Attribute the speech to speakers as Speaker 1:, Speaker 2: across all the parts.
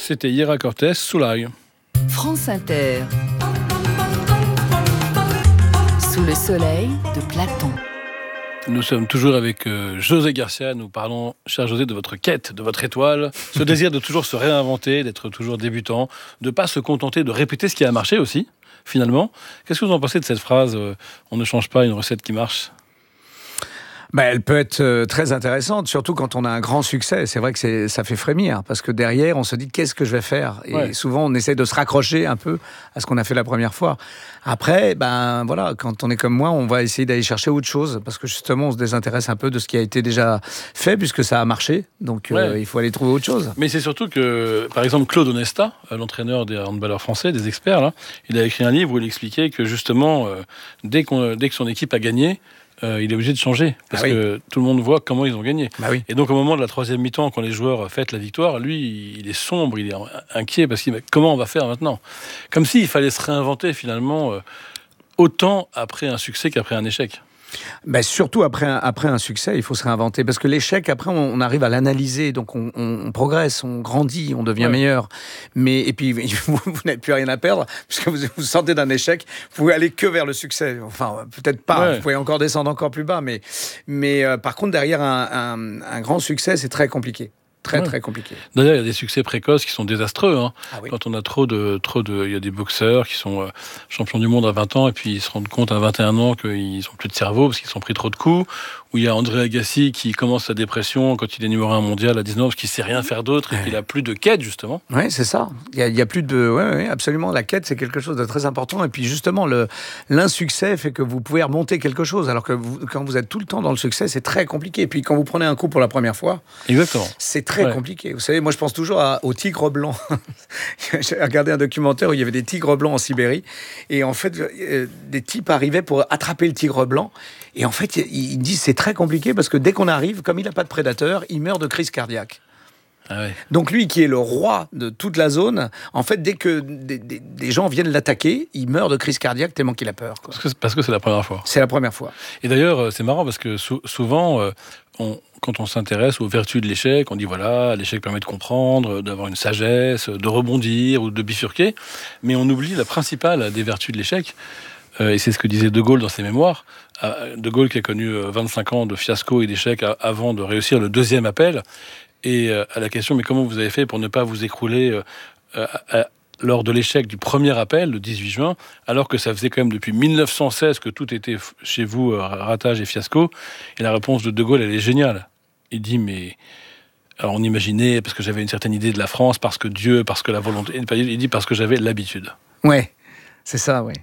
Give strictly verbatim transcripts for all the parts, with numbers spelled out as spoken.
Speaker 1: C'était Ira Cortés, Soulaille.
Speaker 2: France Inter. Sous le soleil de Platon.
Speaker 1: Nous sommes toujours avec euh, José Garcia. Nous parlons, cher José, de votre quête, de votre étoile, ce désir de toujours se réinventer, d'être toujours débutant, de ne pas se contenter de répéter ce qui a marché aussi, finalement. Qu'est-ce que vous en pensez de cette phrase euh, « on ne change pas une recette qui marche » ?
Speaker 3: Ben, elle peut être euh, très intéressante, surtout quand on a un grand succès. C'est vrai que c'est, ça fait frémir, parce que derrière, on se dit qu'est-ce que je vais faire ? Et
Speaker 1: ouais.
Speaker 3: souvent, on essaie de se raccrocher un peu à ce qu'on a fait la première fois. Après, ben voilà, quand on est comme moi, on va essayer d'aller chercher autre chose, parce que justement, on se désintéresse un peu de ce qui a été déjà fait, puisque ça a marché. Donc, euh,
Speaker 1: ouais.
Speaker 3: il faut aller trouver autre chose.
Speaker 1: Mais c'est surtout que, par exemple, Claude Onesta, l'entraîneur des handballeurs français, des experts, là, il a écrit un livre où il expliquait que justement, euh, dès, qu'on, dès que son équipe a gagné, Euh, il est obligé de changer, parce ah oui. que tout le monde voit comment ils ont gagné.
Speaker 3: Bah oui.
Speaker 1: Et donc au moment de la troisième mi-temps, quand les joueurs fêtent la victoire, lui, il est sombre, il est inquiet, parce qu'il dit, comment on va faire maintenant ? Comme s'il fallait se réinventer finalement, euh, autant après un succès qu'après un échec.
Speaker 3: Ben surtout après un, après un succès, il faut se réinventer, parce que l'échec, après, on, on arrive à l'analyser, donc on, on, on progresse, on grandit, on devient ouais. meilleur. Mais, et puis, vous, vous n'avez plus rien à perdre, puisque vous vous sortez d'un échec, vous pouvez aller que vers le succès. Enfin, peut-être pas, ouais. vous pouvez encore descendre encore plus bas, mais, mais euh, par contre, derrière un, un, un grand succès, c'est très compliqué. Très, ouais. très compliqué.
Speaker 1: D'ailleurs, il y a des succès précoces qui sont désastreux. Hein.
Speaker 3: Ah oui.
Speaker 1: Quand on a trop de, trop de... Il y a des boxeurs qui sont euh, champions du monde à vingt ans et puis ils se rendent compte à vingt et un ans qu'ils n'ont plus de cerveau parce qu'ils ont pris trop de coups. Ou il y a André Agassi qui commence sa dépression quand il est numéro un mondial à dix-neuf ans parce qu'il ne sait rien faire d'autre et ouais. qu'il n'a plus de quête, justement.
Speaker 3: Oui, c'est ça. Il y a, il y a plus de... Oui, ouais, absolument. La quête, c'est quelque chose de très important. Et puis, justement, le, l'insuccès fait que vous pouvez remonter quelque chose. Alors que vous, quand vous êtes tout le temps dans le succès, c'est très compliqué. Et puis, quand vous prenez un coup pour la première fois...
Speaker 1: Exactement.
Speaker 3: C'est très ouais. compliqué. Vous savez, moi, je pense toujours à, aux tigres blancs. J'ai regardé un documentaire où il y avait des tigres blancs en Sibérie. Et en fait, euh, des types arrivaient pour attraper le tigre blanc. Et en fait, ils disent c'est très compliqué parce que dès qu'on arrive, comme il n'a pas de prédateur, il meurt de crise cardiaque.
Speaker 1: Ah ouais.
Speaker 3: Donc lui, qui est le roi de toute la zone, en fait, dès que des, des, des gens viennent l'attaquer, il meurt de crise cardiaque tellement qu'il a peur. Quoi.
Speaker 1: Parce que, parce que c'est la première fois.
Speaker 3: C'est la première fois.
Speaker 1: Et d'ailleurs, c'est marrant parce que sou- souvent, euh, on, quand on s'intéresse aux vertus de l'échec, on dit voilà, l'échec permet de comprendre, d'avoir une sagesse, de rebondir ou de bifurquer, mais on oublie la principale des vertus de l'échec. Euh, et c'est ce que disait De Gaulle dans ses mémoires. Euh, De Gaulle qui a connu euh, vingt-cinq ans de fiasco et d'échecs a- avant de réussir le deuxième appel. Et euh, à la question, mais comment vous avez fait pour ne pas vous écrouler euh, euh, à, lors de l'échec du premier appel, le dix-huit juin, alors que ça faisait quand même depuis mille neuf cent seize que tout était f- chez vous, euh, ratage et fiasco. Et la réponse de De Gaulle, elle est géniale. Il dit, mais... Alors on imaginait, parce que j'avais une certaine idée de la France, parce que Dieu, parce que la volonté... Il dit, parce que j'avais l'habitude.
Speaker 3: Ouais, c'est ça, oui.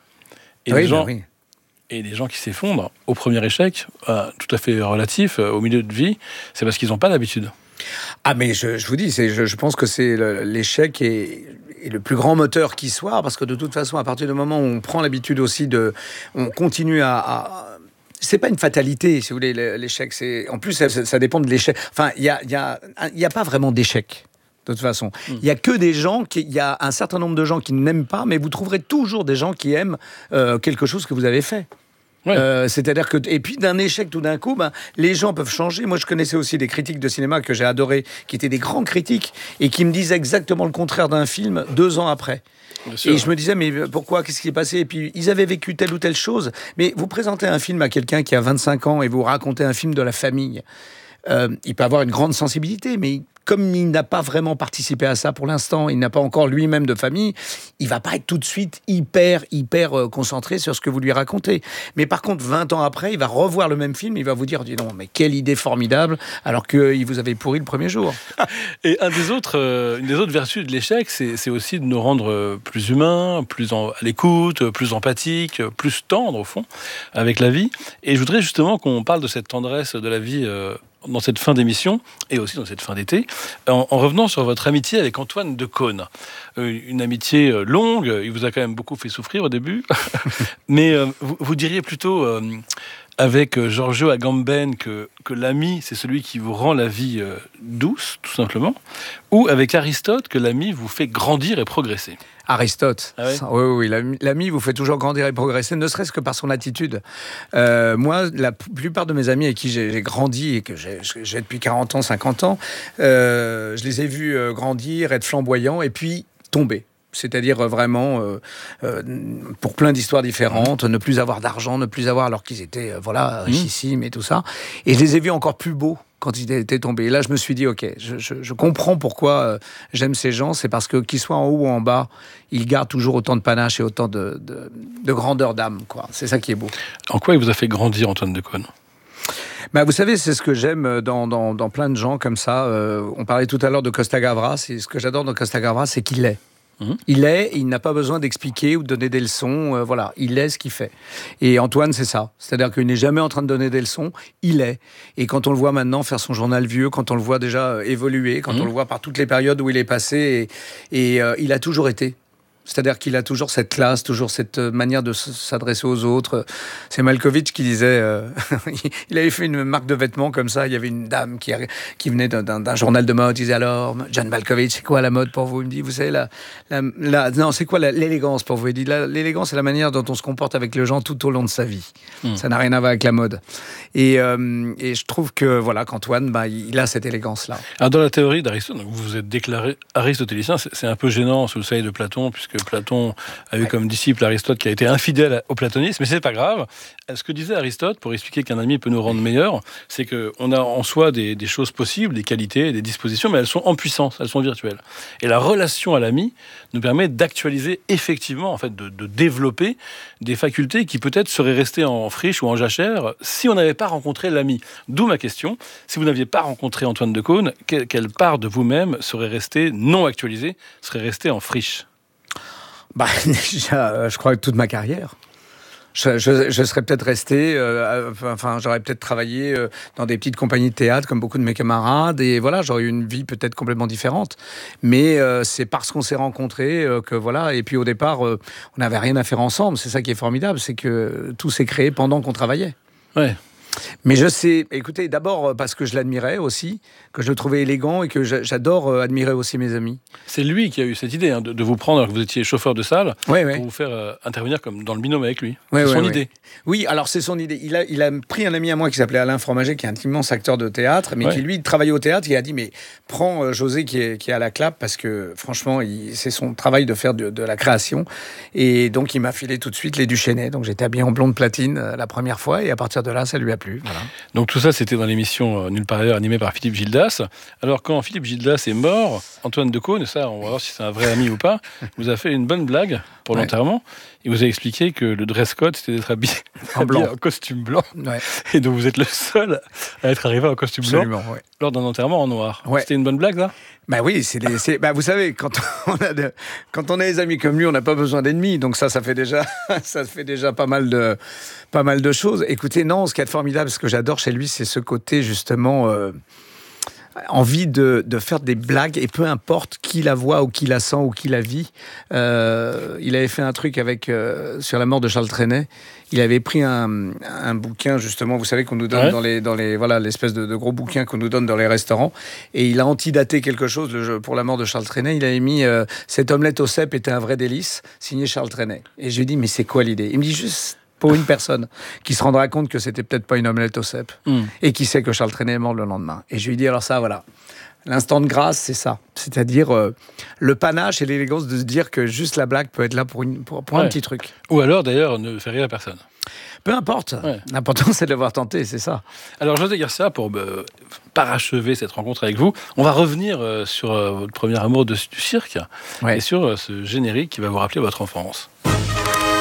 Speaker 1: Et,
Speaker 3: oui,
Speaker 1: les gens,
Speaker 3: ben oui.
Speaker 1: et les gens qui s'effondrent au premier échec, euh, tout à fait relatif, euh, au milieu de vie, c'est parce qu'ils n'ont pas d'habitude.
Speaker 3: Ah mais je, je vous dis, c'est, je, je pense que c'est le, l'échec est, est le plus grand moteur qui soit, parce que de toute façon, à partir du moment où on prend l'habitude aussi de... On continue à... à c'est pas une fatalité, si vous voulez, l'échec. C'est, en plus, ça, ça dépend de l'échec. Enfin, il y a, y a, y a pas vraiment d'échec. De toute façon, il mmh. y a que des gens qui, il y a un certain nombre de gens qui n'aiment pas, mais vous trouverez toujours des gens qui aiment euh, quelque chose que vous avez fait. Ouais. Euh, c'est-à-dire que, et puis d'un échec tout d'un coup, ben, les gens peuvent changer. Moi, je connaissais aussi des critiques de cinéma que j'ai adorés, qui étaient des grands critiques et qui me disaient exactement le contraire d'un film deux ans après. Et je me disais, mais pourquoi, qu'est-ce qui s'est passé ? Et puis, ils avaient vécu telle ou telle chose. Mais vous présentez un film à quelqu'un qui a vingt-cinq ans et vous racontez un film de la famille. Euh, il peut avoir une grande sensibilité, mais comme il n'a pas vraiment participé à ça pour l'instant, il n'a pas encore lui-même de famille, il va pas être tout de suite hyper, hyper euh, concentré sur ce que vous lui racontez. Mais par contre, vingt ans après, il va revoir le même film, il va vous dire, dis non, mais quelle idée formidable, alors qu'il euh, vous avait pourri le premier jour.
Speaker 1: Et un des autres, euh, une des autres vertus de l'échec, c'est, c'est aussi de nous rendre plus humains, plus en, à l'écoute, plus empathiques, plus tendres, au fond, avec la vie. Et je voudrais justement qu'on parle de cette tendresse de la vie euh, dans cette fin d'émission, et aussi dans cette fin d'été, en, en revenant sur votre amitié avec Antoine Decaune. Euh, une amitié euh, longue, il vous a quand même beaucoup fait souffrir au début, mais euh, vous, vous diriez plutôt euh, avec euh, Giorgio Agamben que, que l'ami, c'est celui qui vous rend la vie euh, douce, tout simplement, ou avec Aristote que l'ami vous fait grandir et progresser.
Speaker 3: Aristote,
Speaker 1: Ah ouais
Speaker 3: oui, oui, l'ami, l'ami vous fait toujours grandir et progresser, ne serait-ce que par son attitude. Euh, moi, la p- plupart de mes amis avec qui j'ai, j'ai grandi et que j'ai, j'ai depuis quarante ans, cinquante ans, euh, je les ai vus euh, grandir, être flamboyants et puis tomber. C'est-à-dire euh, vraiment, euh, euh, pour plein d'histoires différentes, mmh. ne plus avoir d'argent, ne plus avoir, alors qu'ils étaient euh, voilà, richissimes mmh. et tout ça. Et je les ai vus encore plus beaux quand ils étaient tombés. Et là, je me suis dit, ok, je, je, je comprends pourquoi euh, j'aime ces gens. C'est parce que qu'ils soient en haut ou en bas, ils gardent toujours autant de panache et autant de, de, de grandeur d'âme, quoi. C'est ça qui est beau.
Speaker 1: En quoi il vous a fait grandir, Antoine Decaune ?
Speaker 3: Bah, vous savez, c'est ce que j'aime dans, dans, dans plein de gens comme ça. Euh, on parlait tout à l'heure de Costa Gavras. Et ce que j'adore dans Costa Gavras, c'est qu'il est. Mmh. Il est, il n'a pas besoin d'expliquer ou de donner des leçons. Euh, voilà, il est ce qu'il fait. Et Antoine, c'est ça. C'est-à-dire qu'il n'est jamais en train de donner des leçons. Il est. Et quand on le voit maintenant faire son journal vieux, quand on le voit déjà évoluer, quand mmh. on le voit par toutes les périodes où il est passé, et, et euh, il a toujours été. C'est-à-dire qu'il a toujours cette classe, toujours cette manière de s'adresser aux autres. C'est Malkovich qui disait... Euh, il avait fait une marque de vêtements comme ça. Il y avait une dame qui, qui venait d'un, d'un journal de mode. Il disait alors, John Malkovich, c'est quoi la mode pour vous ? Il me dit, vous savez, la, la, la, non, c'est quoi la, l'élégance pour vous ? Il dit, la, l'élégance, c'est la manière dont on se comporte avec les gens tout au long de sa vie. Mmh. Ça n'a rien à voir avec la mode. Et, euh, et je trouve que, voilà, qu'Antoine, bah, il a cette élégance-là.
Speaker 1: Alors, dans la théorie d'Aristote, donc vous vous êtes déclaré aristotélicien. C'est, c'est un peu gênant sous le soleil de Platon, puisque que Platon a eu comme disciple Aristote qui a été infidèle au platonisme, mais c'est pas grave. Ce que disait Aristote, pour expliquer qu'un ami peut nous rendre meilleurs, c'est qu'on a en soi des, des choses possibles, des qualités, des dispositions, mais elles sont en puissance, elles sont virtuelles. Et la relation à l'ami nous permet d'actualiser effectivement, en fait, de, de développer des facultés qui peut-être seraient restées en friche ou en jachère si on n'avait pas rencontré l'ami. D'où ma question, si vous n'aviez pas rencontré Antoine Decaune, quelle, quelle part de vous-même serait restée non actualisée, serait restée en friche ?
Speaker 3: Bah, déjà, je crois que toute ma carrière. Je, je, je serais peut-être resté, euh, enfin, j'aurais peut-être travaillé euh, dans des petites compagnies de théâtre comme beaucoup de mes camarades, et voilà, j'aurais eu une vie peut-être complètement différente. Mais euh, c'est parce qu'on s'est rencontrés euh, que voilà. Et puis au départ, euh, on n'avait rien à faire ensemble. C'est ça qui est formidable, c'est que tout s'est créé pendant qu'on travaillait.
Speaker 1: Ouais.
Speaker 3: Mais je sais, écoutez, d'abord parce que je l'admirais aussi, que je le trouvais élégant et que j'adore admirer aussi mes amis.
Speaker 1: C'est lui qui a eu cette idée hein, de, de vous prendre alors que vous étiez chauffeur de salle
Speaker 3: ouais,
Speaker 1: pour
Speaker 3: ouais.
Speaker 1: vous faire euh, intervenir comme dans le binôme avec lui.
Speaker 3: Ouais,
Speaker 1: c'est
Speaker 3: ouais,
Speaker 1: son
Speaker 3: ouais.
Speaker 1: idée.
Speaker 3: Oui, alors c'est son idée. Il a, il a pris un ami à moi qui s'appelait Alain Fromager, qui est un immense acteur de théâtre, mais ouais. qui lui travaillait au théâtre. Il a dit, mais prends euh, José qui est, qui est à la clap parce que franchement, il, c'est son travail de faire de, de la création. Et donc il m'a filé tout de suite les Duchesnay. Donc j'étais habillé en blonde platine euh, la première fois et à partir de là, ça lui a plu. Voilà.
Speaker 1: Donc tout ça, c'était dans l'émission euh, Nulle part ailleurs, animée par Philippe Gildas. Alors quand Philippe Gildas est mort, Antoine Decaune, ça, on va voir si c'est un vrai ami ou pas, vous a fait une bonne blague pour ouais. l'enterrement. Il vous a expliqué que le dress code, c'était d'être habillé en, blanc. habillé en costume blanc. Ouais. Et donc vous êtes le seul à être arrivé en costume
Speaker 3: Absolument,
Speaker 1: blanc
Speaker 3: ouais.
Speaker 1: lors d'un enterrement en noir.
Speaker 3: Ouais.
Speaker 1: C'était une bonne blague, ça ?
Speaker 3: Bah oui, c'est les, c'est, bah vous savez, quand on a de, quand on a des amis comme lui, on n'a pas besoin d'ennemis. Donc ça, ça fait déjà, ça fait déjà pas mal de, pas mal de choses. Écoutez, non, ce qui est formidable, ce que j'adore chez lui, c'est ce côté justement. Euh, envie de, de faire des blagues et peu importe qui la voit ou qui la sent ou qui la vit. Euh, il avait fait un truc avec euh, sur la mort de Charles Trenet. Il avait pris un, un bouquin justement, vous savez qu'on nous donne ouais. dans les dans les voilà l'espèce de, de gros bouquin qu'on nous donne dans les restaurants et il a antidaté quelque chose le, pour la mort de Charles Trenet. Il avait mis euh, cette omelette au cèpe était un vrai délice signé Charles Trenet. Et je lui ai dit mais c'est quoi l'idée ? Il me dit juste pour une personne qui se rendra compte que c'était peut-être pas une omelette au cèpe mm. et qui sait que Charles Trenet est mort le lendemain. Et je lui dis alors ça, voilà, l'instant de grâce, c'est ça. C'est-à-dire euh, le panache et l'élégance de se dire que juste la blague peut être là pour, une, pour, pour ouais. un petit truc.
Speaker 1: Ou alors, d'ailleurs, ne faire rire à personne.
Speaker 3: Peu importe. Ouais. L'important, c'est de l'avoir tenté, c'est ça.
Speaker 1: Alors, José Garcia, pour euh, parachever cette rencontre avec vous, on va revenir euh, sur euh, votre premier amour de, du cirque ouais. et sur euh, ce générique qui va vous rappeler votre enfance.